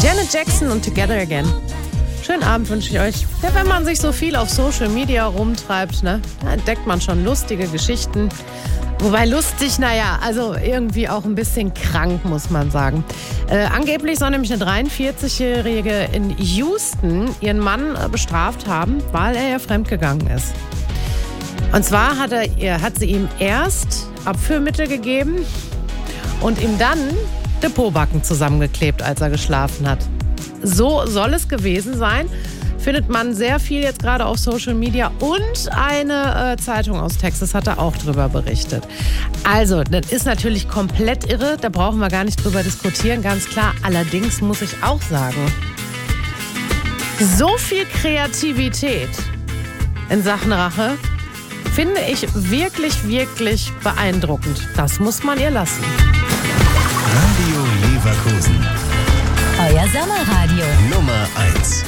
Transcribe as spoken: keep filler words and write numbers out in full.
Janet Jackson und Together Again. Schönen Abend wünsche ich euch. Ja, wenn man sich so viel auf Social Media rumtreibt, ne, da entdeckt man schon lustige Geschichten. Wobei lustig, naja, also irgendwie auch ein bisschen krank, muss man sagen. Äh, angeblich soll nämlich eine dreiundvierzigjährige in Houston ihren Mann äh, bestraft haben, weil er ja fremdgegangen ist. Und zwar hat, er, hat sie ihm erst Abführmittel gegeben und ihm dann die Pobacken zusammengeklebt, als er geschlafen hat. So soll es gewesen sein. Findet man sehr viel jetzt gerade auf Social Media und eine äh, Zeitung aus Texas hat da auch drüber berichtet. Also, das ist natürlich komplett irre, da brauchen wir gar nicht drüber diskutieren, ganz klar. Allerdings muss ich auch sagen, so viel Kreativität in Sachen Rache finde ich wirklich, wirklich beeindruckend. Das muss man ihr lassen. Radio Leverkusen. Euer Sommerradio. Nummer eins.